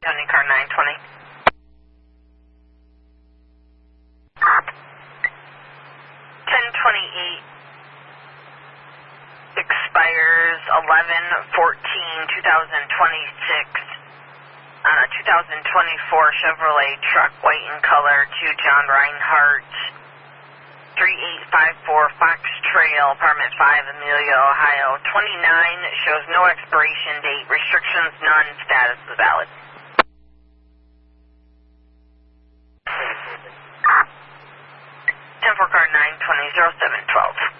County car 920. 1028 expires 11/14/2026 on a 2024 Chevrolet truck, white in color, to John Reinhardt, 3854 Fox Trail, Apartment 5, Amelia, Ohio. 29 shows no expiration date, restrictions none, status is valid. 10-4 car 920-0712.